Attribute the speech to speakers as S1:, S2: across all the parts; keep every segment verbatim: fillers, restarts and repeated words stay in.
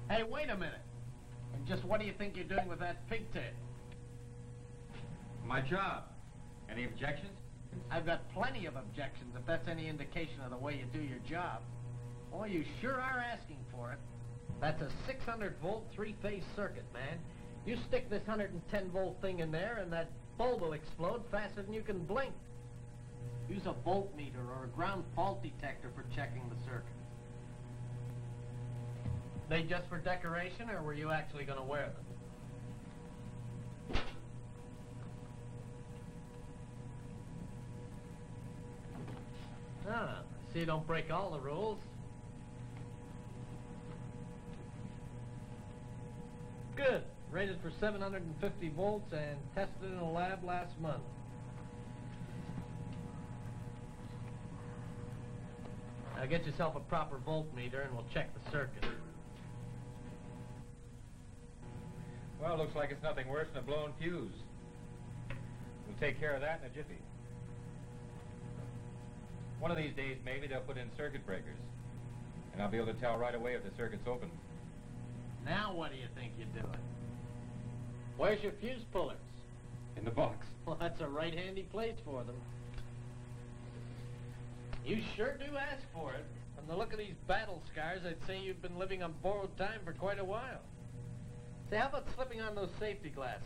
S1: Hey, wait a minute. And just what do you think you're doing with that pigtail?
S2: My job. Any objections?
S1: I've got plenty of objections, if that's any indication of the way you do your job. Boy, you sure are asking for it. That's a six hundred volt three-phase circuit, man. You stick this one hundred ten volt thing in there and that bulb will explode faster than you can blink. Use a voltmeter or a ground fault detector for checking the circuit. They just for decoration, or were you actually going to wear them? Ah, see you don't break all the rules. Good. Rated for seven hundred fifty volts and tested in a lab last month. Now get yourself a proper voltmeter and we'll check the circuit.
S2: Well, looks like it's nothing worse than a blown fuse. We'll take care of that in a jiffy. One of these days, maybe they'll put in circuit breakers. And I'll be able to tell right away if the circuit's open.
S1: Now what do you think you're doing? Where's your fuse pullers?
S2: In the box.
S1: Well, that's a right handy place for them. You sure do ask for it. From the look of these battle scars, I'd say you've been living on borrowed time for quite a while. Say, how about slipping on those safety glasses?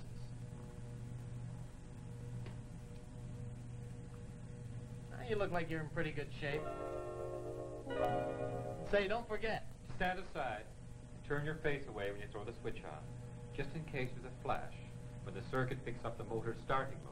S1: Now you look like you're in pretty good shape. Say, don't forget.
S2: Stand aside and turn your face away when you throw the switch on, just in case there's a flash when the circuit picks up the motor starting mode.